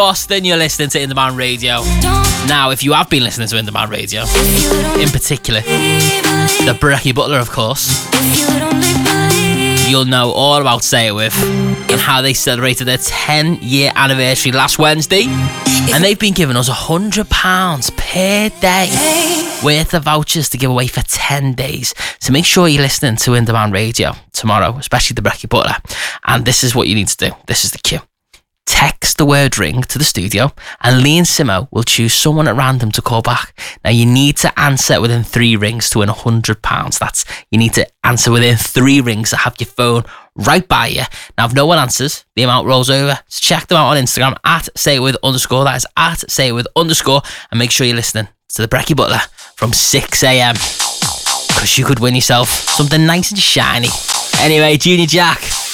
Boston, you're listening to In The Man Radio. Now, if you have been listening to In The Man Radio, in particular, the Brecky Butler, of course, you'll know all about Say It With and how they celebrated their 10-year anniversary last Wednesday. And they've been giving us £100 per day worth of vouchers to give away for 10 days. So make sure you're listening to In The Man Radio tomorrow, especially the Brecky Butler. And this is what you need to do. This is the cue. Text the word ring to the studio and Lee and Simo will choose someone at random to call back. Now you need to answer within 3 rings to win £100. You need to answer within 3 rings to have your phone right by you. Now if no one answers, the amount rolls over. So check them out on Instagram at @sayitwith_. That is at @sayitwith_. And make sure you're listening to the Brecky Butler from 6 a.m. because you could win yourself something nice and shiny. Anyway, Junior Jack,